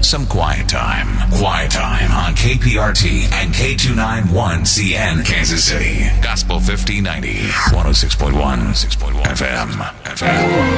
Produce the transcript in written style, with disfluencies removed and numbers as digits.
some quiet time. Quiet time on KPRT and K291CN Kansas City. Gospel 1590, 106.1 FM.